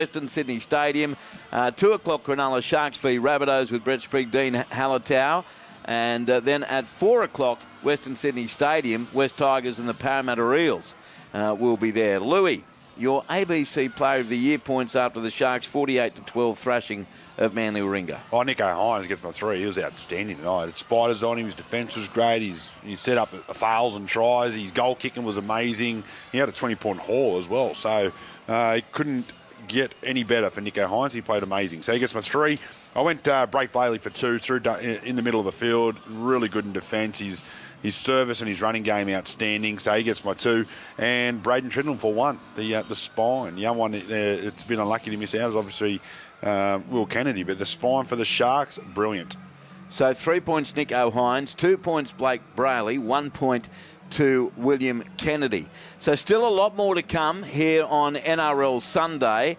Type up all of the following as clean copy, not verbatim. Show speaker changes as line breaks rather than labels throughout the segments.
Western Sydney Stadium. 2 o'clock, Cronulla Sharks v Rabbitohs with Brett Sprigg, Dean Hallertau. And then at 4 o'clock, Western Sydney Stadium, West Tigers and the Parramatta Eels will be there. Louis, your ABC Player of the Year points after the Sharks' 48-12 thrashing of Manly Warringah.
Oh, Nico Hines gets my 3. He was outstanding tonight. Had spiders on him. His defence was great. He set up 1,000 tries. His goal kicking was amazing. He had a 20-point haul as well. So he couldn't get any better for Nico Hines. He played amazing. So he gets my 3. I went Blake Bailey for 2, through in the middle of the field. Really good in defence. His service and his running game outstanding. So he gets my 2. And Braden Tridlin for 1. The spine. The young one, it's been unlucky to miss out is obviously Will Kennedy. But the spine for the Sharks, brilliant.
So 3 points Nico Hines, 2 points Blake Brailey, 1 point to William Kennedy. So still a lot more to come here on NRL Sunday.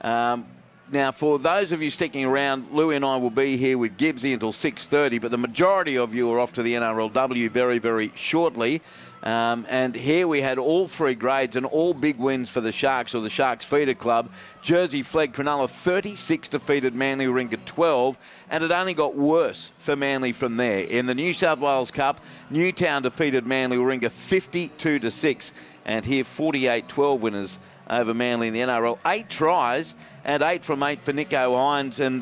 Now, for those of you sticking around, Louis and I will be here with Gibbsy until 6:30, but the majority of you are off to the NRLW very, very shortly. And here we had all 3 grades and all big wins for the Sharks, or the Sharks Feeder Club. Jersey Flegg Cronulla 36 defeated Manly Warringah 12, and it only got worse for Manly from there. In the New South Wales Cup, Newtown defeated Manly Warringah 52-6, and here 48-12 winners over Manly in the NRL. 8 tries and 8 from 8 for Nico Hines, and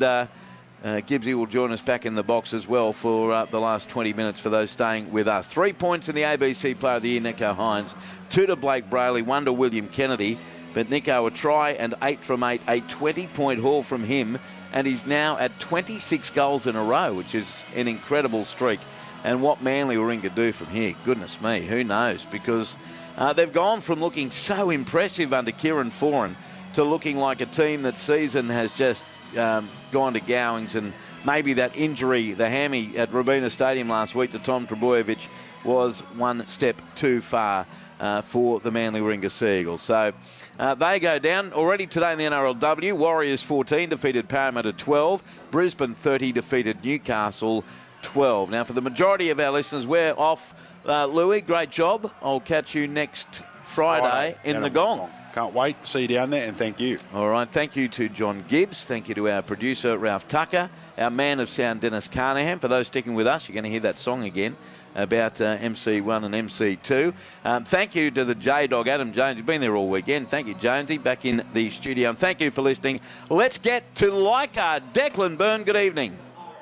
Gibbsy will join us back in the box as well for the last 20 minutes for those staying with us. 3 points in the ABC Player of the Year, Nico Hines. 2 to Blake Brailey, 1 to William Kennedy. But Nico a try and 8 from 8, a 20-point haul from him. And he's now at 26 goals in a row, which is an incredible streak. And what Manly Warringah do from here, goodness me, who knows? Because they've gone from looking so impressive under Kieran Foran to looking like a team that season has just gone to gowings, and maybe that injury, the hammy at Robina Stadium last week to Tom Trbojevic, was one step too far for the Manly Warringah Sea Eagles. So they go down. Already today in the NRLW, Warriors 14 defeated Parramatta 12. Brisbane 30 defeated Newcastle 12. Now, for the majority of our listeners, we're off. Louis, great job. I'll catch you next Friday in the Gong.
Can't wait. See you down there, and thank you.
All right. Thank you to John Gibbs. Thank you to our producer, Ralph Tucker. Our man of sound, Dennis Carnahan. For those sticking with us, you're going to hear that song again about MC1 and MC2. Thank you to the J-Dog, Adam Jones. You've been there all weekend. Thank you, Jonesy, back in the studio. And thank you for listening. Let's get to Leichhardt. Declan Byrne, good evening.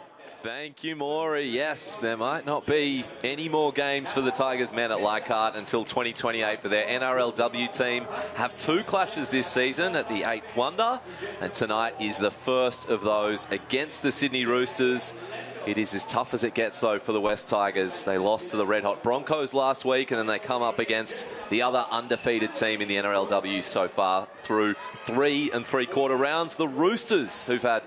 Thank you, Maury. Yes, there might not be any more games for the Tigers men at Leichhardt until 2028 for their NRLW team. Have 2 clashes this season at the 8th Wonder, and tonight is the first of those against the Sydney Roosters. It is as tough as it gets, though, for the West Tigers. They lost to the Red Hot Broncos last week, and then they come up against the other undefeated team in the NRLW so far through 3 3/4 rounds, the Roosters, who've had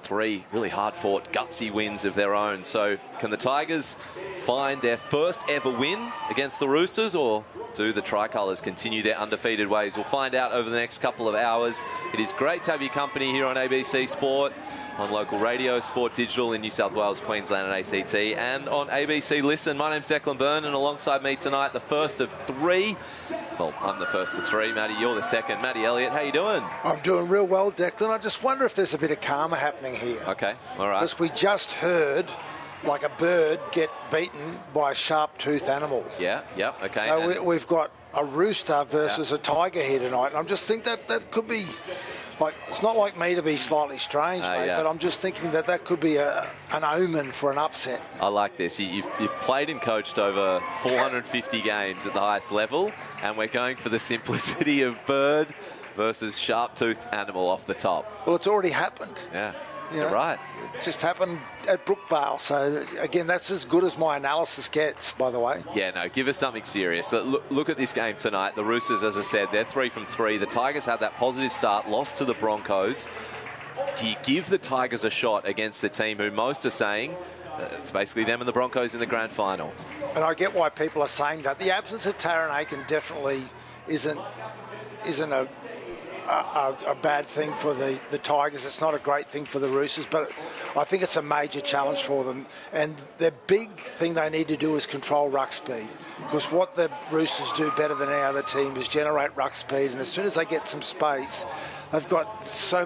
3 really hard-fought, gutsy wins of their own. So can the Tigers find their first ever win against the Roosters, or do the Tricolours continue their undefeated ways? We'll find out over the next couple of hours. It is great to have your company here on ABC Sport, on local radio, Sport Digital in New South Wales, Queensland and ACT, and on ABC Listen. My name's Declan Byrne, and alongside me tonight, the first of 3. Well, I'm the first of 3. Matty, you're the second. Matty Elliott, how you doing?
I'm doing real well, Declan. I just wonder if there's a bit of karma happening here.
Okay, all right.
Because we just heard like a bird get beaten by a sharp-toothed animal.
Yeah, okay.
So we've got a rooster versus a tiger here tonight, and I just think that could be... Like, it's not like me to be slightly strange, mate, but I'm just thinking that could be an omen for an upset.
I like this. You've played and coached over 450 games at the highest level, and we're going for the simplicity of bird versus sharp-toothed animal off the top.
Well, it's already happened.
Yeah, you're right.
It just happened at Brookvale. So, again, that's as good as my analysis gets, by the way.
Yeah, no, give us something serious. Look at this game tonight. The Roosters, as I said, they're 3 from 3. The Tigers had that positive start, lost to the Broncos. Do you give the Tigers a shot against the team who most are saying it's basically them and the Broncos in the grand final?
And I get why people are saying that. The absence of Taron Aiken definitely isn't a a bad thing for the Tigers. It's not a great thing for the Roosters, but I think it's a major challenge for them. And the big thing they need to do is control ruck speed, because what the Roosters do better than any other team is generate ruck speed. And as soon as they get some space, they've got so